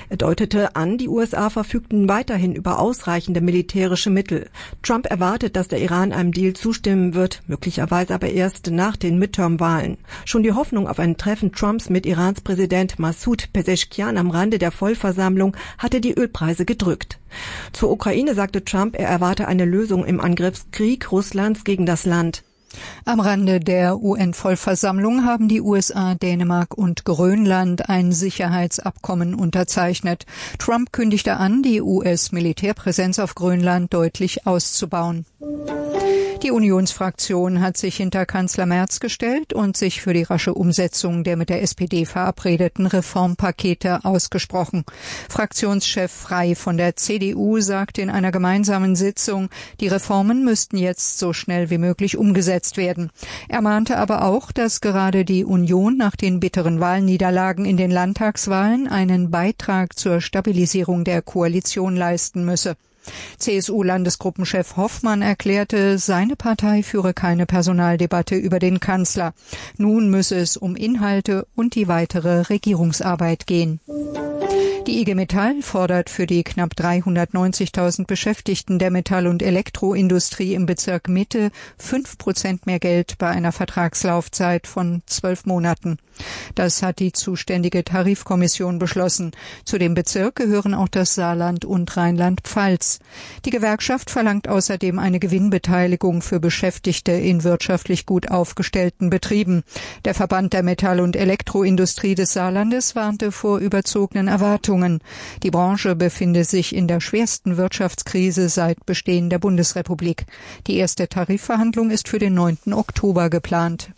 Er deutete an, die USA verfügten weiterhin über ausreichende militärische Mittel. Trump erwartet, dass der Iran einem Deal zustimmen wird, möglicherweise aber erst nach den Midterm-Wahlen. Schon die Hoffnung auf ein Treffen Trumps mit Irans Präsident Massoud Pezeshkian am Rande der Vollversammlung hatte die Ölpreise gedrückt. Zur Ukraine sagte Trump, er erwarte eine Lösung im Angriffskrieg Russlands gegen das Land. Am Rande der UN-Vollversammlung haben die USA, Dänemark und Grönland ein Sicherheitsabkommen unterzeichnet. Trump kündigte an, die US-Militärpräsenz auf Grönland deutlich auszubauen. Die Unionsfraktion hat sich hinter Kanzler Merz gestellt und sich für die rasche Umsetzung der mit der SPD verabredeten Reformpakete ausgesprochen. Fraktionschef Frey von der CDU sagte in einer gemeinsamen Sitzung, die Reformen müssten jetzt so schnell wie möglich umgesetzt werden. Er mahnte aber auch, dass gerade die Union nach den bitteren Wahlniederlagen in den Landtagswahlen einen Beitrag zur Stabilisierung der Koalition leisten müsse. CSU-Landesgruppenchef Hoffmann erklärte, seine Partei führe keine Personaldebatte über den Kanzler. Nun müsse es um Inhalte und die weitere Regierungsarbeit gehen. Die IG Metall fordert für die knapp 390.000 Beschäftigten der Metall- und Elektroindustrie im Bezirk Mitte 5% mehr Geld bei einer Vertragslaufzeit von 12 Monaten. Das hat die zuständige Tarifkommission beschlossen. Zu dem Bezirk gehören auch das Saarland und Rheinland-Pfalz. Die Gewerkschaft verlangt außerdem eine Gewinnbeteiligung für Beschäftigte in wirtschaftlich gut aufgestellten Betrieben. Der Verband der Metall- und Elektroindustrie des Saarlandes warnte vor überzogenen Erwartungen. Die Branche befinde sich in der schwersten Wirtschaftskrise seit Bestehen der Bundesrepublik. Die erste Tarifverhandlung ist für den 9. Oktober geplant.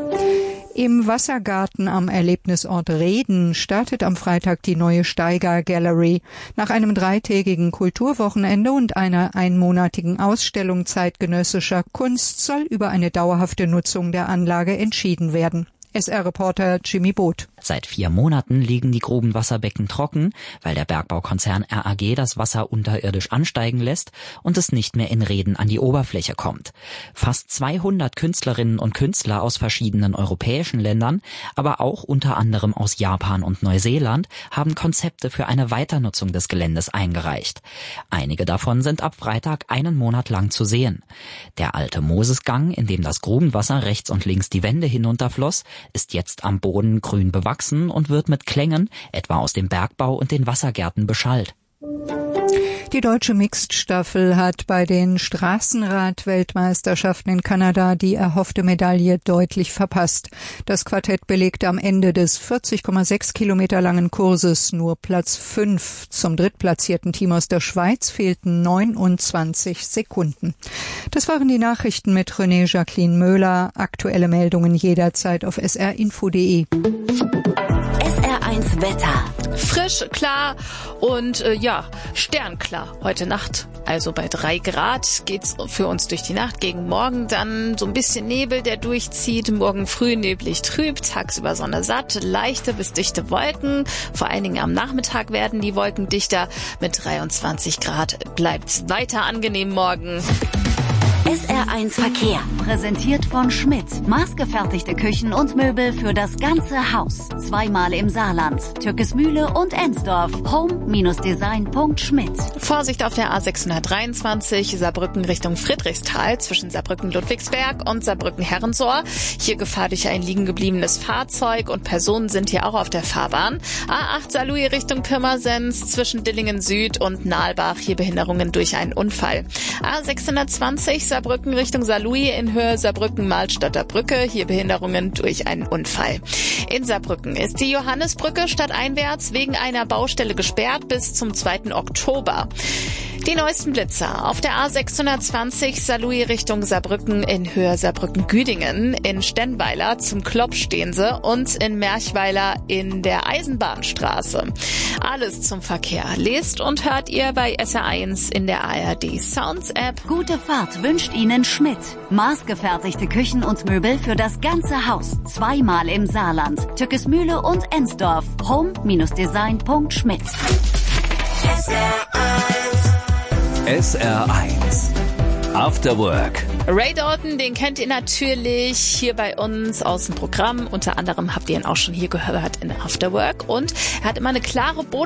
Im Wassergarten am Erlebnisort Reden startet am Freitag die neue Steiger Gallery. Nach einem 3-tägigen Kulturwochenende und einer einmonatigen Ausstellung zeitgenössischer Kunst soll über eine dauerhafte Nutzung der Anlage entschieden werden. SR-Reporter Jimmy Boot. Seit 4 Monaten liegen die Grubenwasserbecken trocken, weil der Bergbaukonzern RAG das Wasser unterirdisch ansteigen lässt und es nicht mehr in Reden an die Oberfläche kommt. Fast 200 Künstlerinnen und Künstler aus verschiedenen europäischen Ländern, aber auch unter anderem aus Japan und Neuseeland, haben Konzepte für eine Weiternutzung des Geländes eingereicht. Einige davon sind ab Freitag einen Monat lang zu sehen. Der alte Mosesgang, in dem das Grubenwasser rechts und links die Wände hinunterfloss, ist jetzt am Boden grün bewachsen und wird mit Klängen, etwa aus dem Bergbau und den Wassergärten, beschallt. Die deutsche Mixed-Staffel hat bei den Straßenrad-Weltmeisterschaften in Kanada die erhoffte Medaille deutlich verpasst. Das Quartett belegte am Ende des 40,6 Kilometer langen Kurses nur Platz 5. Zum drittplatzierten Team aus der Schweiz fehlten 29 Sekunden. Das waren die Nachrichten mit René Jacqueline Möhler. Aktuelle Meldungen jederzeit auf srinfo.de. SR1 Wetter. Frisch, klar und sternklar heute Nacht. Also bei 3 Grad geht's für uns durch die Nacht. Gegen morgen dann so ein bisschen Nebel, der durchzieht. Morgen früh neblig trüb, tagsüber Sonne satt, leichte bis dichte Wolken. Vor allen Dingen am Nachmittag werden die Wolken dichter. Mit 23 Grad bleibt's weiter angenehm morgen. SR1 Verkehr. Präsentiert von Schmidt. Maßgefertigte Küchen und Möbel für das ganze Haus. 2-mal im Saarland. Türkismühle und Ensdorf. Home-design.schmidt. Vorsicht auf der A623 Saarbrücken Richtung Friedrichsthal zwischen Saarbrücken-Ludwigsberg und Saarbrücken-Herrensohr. Hier Gefahr durch ein liegen gebliebenes Fahrzeug und Personen sind hier auch auf der Fahrbahn. A8 Saarlouis Richtung Pirmasens zwischen Dillingen Süd und Nalbach. Hier Behinderungen durch einen Unfall. A620 Saarbrücken Richtung Saarlouis in Höhe Saarbrücken-Malstadter Brücke. Hier Behinderungen durch einen Unfall. In Saarbrücken ist die Johannesbrücke stadteinwärts wegen einer Baustelle gesperrt bis zum 2. Oktober. Die neuesten Blitzer auf der A620 Saarlouis Richtung Saarbrücken in Höhe Saarbrücken-Güdingen, in Stennweiler zum Klopp stehen sie und in Merchweiler in der Eisenbahnstraße. Alles zum Verkehr lest und hört ihr bei SR1 in der ARD Sounds App. Gute Fahrt wünscht Ihnen Schmidt. Maßgefertigte Küchen und Möbel für das ganze Haus. 2-mal im Saarland. Türkismühle und Ensdorf. Home-design.schmidt. SR1 After Work. Ray Dalton, den kennt ihr natürlich hier bei uns aus dem Programm. Unter anderem habt ihr ihn auch schon hier gehört in After Work. Und er hat immer eine klare Botschaft